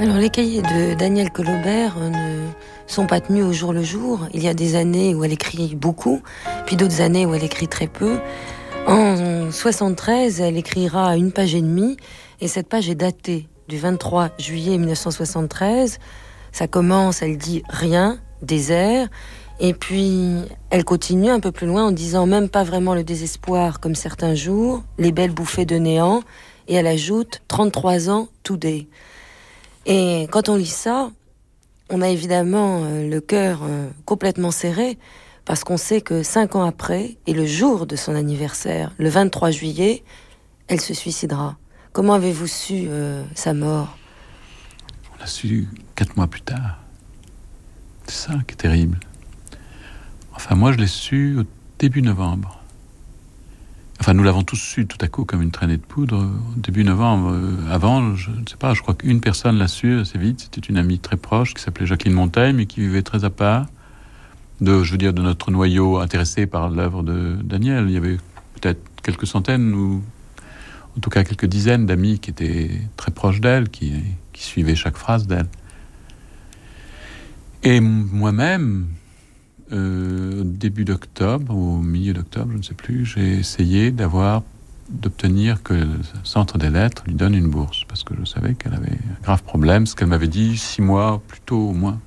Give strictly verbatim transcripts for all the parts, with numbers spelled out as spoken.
Alors les cahiers de Danielle Colobert ne sont pas tenus au jour le jour. Il y a des années où elle écrit beaucoup, puis d'autres années où elle écrit très peu. En soixante-treize, elle écrira une page et demie, et cette page est datée du vingt-trois juillet mille neuf cent soixante-treize. Ça commence, elle dit rien, désert, et puis elle continue un peu plus loin en disant même pas vraiment le désespoir comme certains jours, les belles bouffées de néant, et elle ajoute trente-trois ans today. Et quand on lit ça, on a évidemment euh, le cœur euh, complètement serré, parce qu'on sait que cinq ans après, et le jour de son anniversaire, le vingt-trois juillet, elle se suicidera. Comment avez-vous su euh, sa mort ? On l'a su quatre mois plus tard. C'est ça qui est terrible. Enfin, moi, je l'ai su au début novembre. Enfin, nous l'avons tous su tout à coup comme une traînée de poudre au début novembre. Euh, avant, je ne sais pas, je crois qu'une personne l'a su assez vite. C'était une amie très proche qui s'appelait Jacqueline Montaigne, mais qui vivait très à part. De, je veux dire, de notre noyau intéressé par l'œuvre de Danielle. Il y avait peut-être quelques centaines, ou en tout cas quelques dizaines d'amis qui étaient très proches d'elle, qui, qui suivaient chaque phrase d'elle. Et moi-même, euh, au début d'octobre, ou au milieu d'octobre, je ne sais plus, j'ai essayé d'avoir, d'obtenir que le Centre des Lettres lui donne une bourse, parce que je savais qu'elle avait un grave problème, ce qu'elle m'avait dit six mois plus tôt au moins.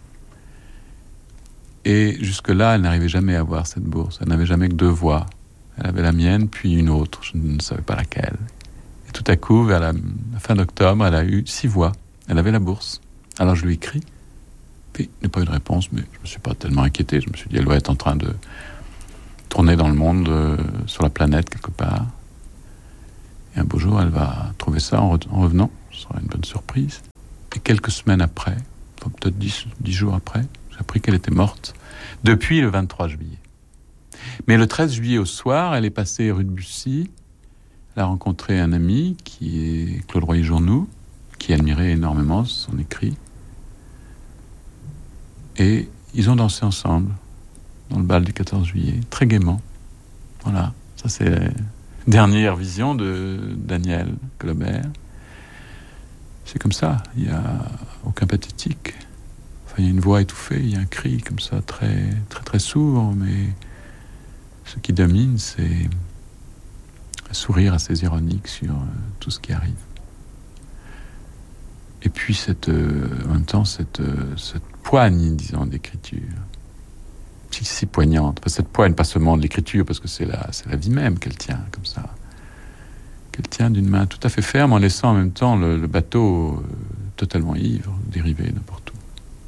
Et jusque-là, elle n'arrivait jamais à avoir cette bourse. Elle n'avait jamais que deux voix. Elle avait la mienne, puis une autre, je ne savais pas laquelle. Et tout à coup, vers la, la fin d'octobre, elle a eu six voix. Elle avait la bourse. Alors je lui écris, puis il n'y a pas eu de réponse, mais je ne me suis pas tellement inquiété. Je me suis dit, elle doit être en train de tourner dans le monde, euh, sur la planète, quelque part. Et un beau jour, elle va trouver ça en, re- en revenant. Ce sera une bonne surprise. Et quelques semaines après, enfin, peut-être dix, dix jours après, j'ai appris qu'elle était morte depuis le vingt-trois juillet. Mais le treize juillet au soir, elle est passée rue de Bussy. Elle a rencontré un ami qui est Claude Royer-Journoux, qui admirait énormément son écrit. Et ils ont dansé ensemble dans le bal du quatorze juillet, très gaiement. Voilà, ça c'est la dernière vision de Danielle Colobert. C'est comme ça, il n'y a aucun pathétique. Enfin, il y a une voix étouffée, il y a un cri comme ça, très, très, très sourd, mais ce qui domine, c'est un sourire assez ironique sur euh, tout ce qui arrive. Et puis, cette, euh, en même temps, cette, euh, cette poigne, disons, d'écriture, si, si poignante. Parce que cette poigne, pas seulement de l'écriture, parce que c'est la, c'est la vie même qu'elle tient, comme ça. Qu'elle tient d'une main tout à fait ferme, en laissant en même temps le, le bateau euh, totalement ivre, dérivé n'importe où.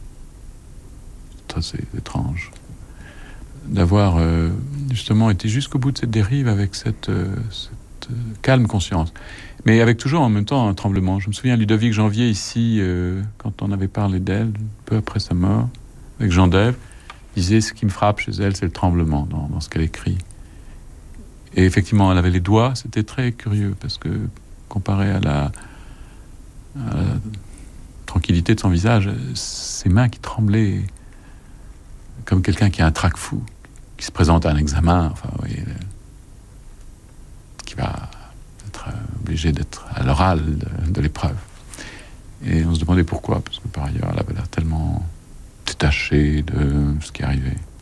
C'est étrange d'avoir euh, justement été jusqu'au bout de cette dérive avec cette, euh, cette euh, calme conscience, mais avec toujours en même temps un tremblement. Je me souviens Ludovic Janvier ici, euh, quand on avait parlé d'elle peu après sa mort, avec Jean Dève, disait ce qui me frappe chez elle, c'est le tremblement dans, dans ce qu'elle écrit. Et effectivement, elle avait les doigts, c'était très curieux parce que comparé à la, à la tranquillité de son visage, ses mains qui tremblaient comme quelqu'un qui a un trac fou, qui se présente à un examen, enfin, vous voyez, qui va être obligé d'être à l'oral de, de l'épreuve. Et on se demandait pourquoi, parce que par ailleurs, elle avait l'air tellement détachée de ce qui arrivait.